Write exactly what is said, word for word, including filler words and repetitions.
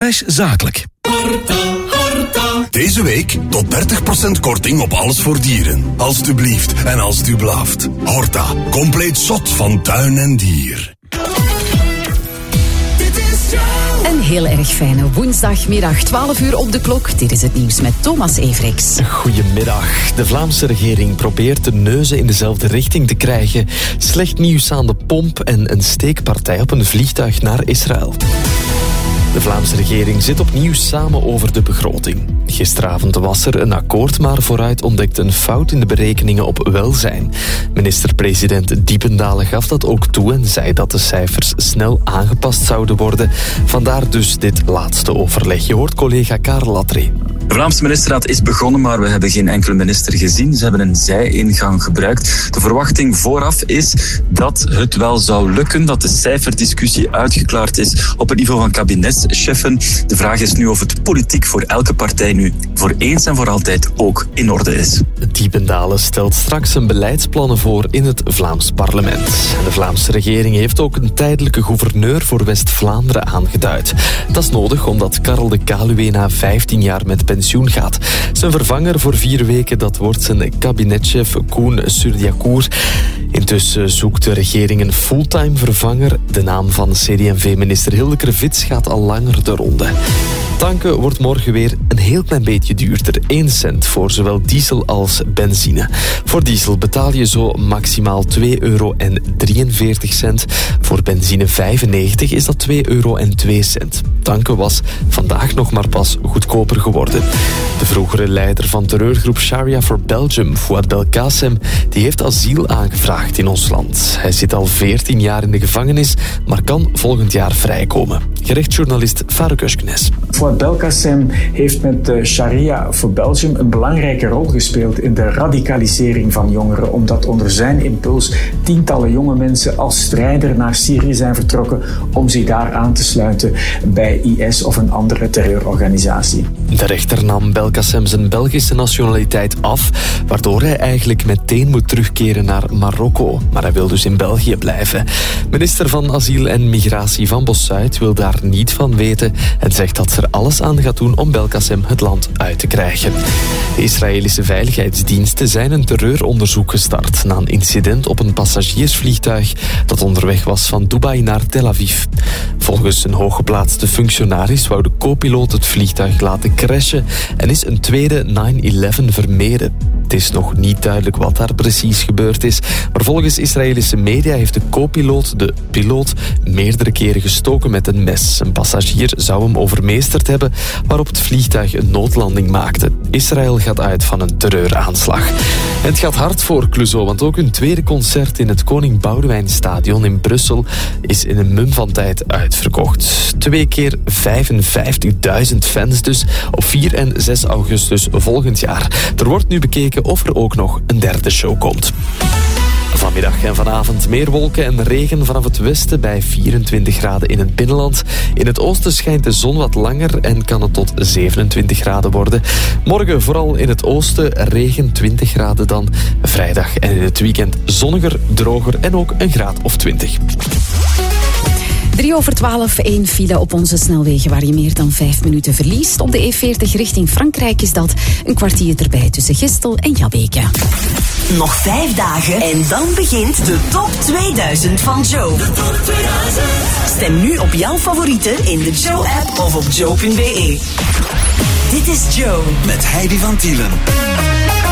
slash zakelijk. Deze week tot dertig procent korting op alles voor dieren. Alsjeblieft en alsjeblieft. Horta, compleet zot van tuin en dier. Een heel erg fijne woensdagmiddag, twaalf uur op de klok. Dit is het nieuws met Thomas Everiks. Goedemiddag. De Vlaamse regering probeert de neuzen in dezelfde richting te krijgen. Slecht nieuws aan de pomp en een steekpartij op een vliegtuig naar Israël. De Vlaamse regering zit opnieuw samen over de begroting. Gisteravond was er een akkoord, maar vooruit ontdekte een fout in de berekeningen op welzijn. Minister-president Diependalen gaf dat ook toe en zei dat de cijfers snel aangepast zouden worden. Vandaar dus dit laatste overleg. Je hoort collega Karel Latré. De Vlaamse ministerraad is begonnen, maar we hebben geen enkele minister gezien. Ze hebben een zij-ingang gebruikt. De verwachting vooraf is dat het wel zou lukken, dat de cijferdiscussie uitgeklaard is op het niveau van kabinetscheffen. De vraag is nu of het politiek voor elke partij nu voor eens en voor altijd ook in orde is. Diependalen stelt straks zijn beleidsplannen voor in het Vlaams parlement. En de Vlaamse regering heeft ook een tijdelijke gouverneur voor West-Vlaanderen aangeduid. Dat is nodig omdat Karel de Kaluwe na vijftien jaar met pensioen gaat. Zijn vervanger voor vier weken, dat wordt zijn kabinetchef Koen Surdiakour. Intussen zoekt de regering een fulltime vervanger. De naam van C D en V-minister Hildeke Vits gaat al langer de ronde. Tanken wordt morgen weer een heel klein beetje duurder. één cent voor zowel diesel als benzine. Voor diesel betaal je zo maximaal twee euro en drieënveertig cent. Voor benzine vijfennegentig is dat twee euro en twee cent. Tanken was vandaag nog maar pas goedkoper geworden. De vroegere leider van terreurgroep Sharia for Belgium, Fouad Belkacem, die heeft asiel aangevraagd in ons land. Hij zit al veertien jaar in de gevangenis, maar kan volgend jaar vrijkomen. Gerechtsjournalist Faruk Özknes. Fouad Belkacem heeft met Sharia for Belgium een belangrijke rol gespeeld in de radicalisering van jongeren, omdat onder zijn impuls tientallen jonge mensen als strijder naar Syrië zijn vertrokken om zich daar aan te sluiten bij I S of een andere terreurorganisatie. De rechter nam Belkacem zijn Belgische nationaliteit af, waardoor hij eigenlijk meteen moet terugkeren naar Marokko. Maar hij wil dus in België blijven. Minister van Asiel en Migratie van Bossuit wil daar niet van weten en zegt dat ze er alles aan gaat doen om Belkacem het land uit te krijgen. De Israëlische veiligheidsdiensten zijn een terreuronderzoek gestart na een incident op een passagiersvliegtuig dat onderweg was van Dubai naar Tel Aviv. Volgens een hooggeplaatste functionaris wou de co-piloot het vliegtuig laten crashen en is een tweede nine eleven vermeden. Het is nog niet duidelijk wat daar precies gebeurd is, maar volgens Israëlische media heeft de co-piloot de piloot meerdere keren gestoken met een mes. Een passagier zou hem overmeesterd hebben, waarop het vliegtuig een noodlanding maakte. Israël gaat uit van een terreuraanslag. En het gaat hard voor Clouseau, want ook hun tweede concert in het Koning Boudewijnstadion in Brussel is in een mum van tijd uitverkocht. Twee keer vijfenvijftigduizend fans dus op vier en zes augustus volgend jaar. Er wordt nu bekeken of er ook nog een derde show komt. Vanmiddag en vanavond meer wolken en regen vanaf het westen bij vierentwintig graden in het binnenland. In het oosten schijnt de zon wat langer en kan het tot zevenentwintig graden worden. Morgen vooral in het oosten regen, twintig graden dan. Vrijdag en in het weekend zonniger, droger en ook een graad of twintig. drie over twaalf, één file op onze snelwegen waar je meer dan vijf minuten verliest. Op de E veertig richting Frankrijk is dat een kwartier erbij tussen Gistel en Jabbeke. Nog vijf dagen en dan begint de top tweeduizend van Joe. De top tweeduizend. Stem nu op jouw favorieten in de Joe-app of op joe punt be. Dit is Joe. Met Heidi van Tielen.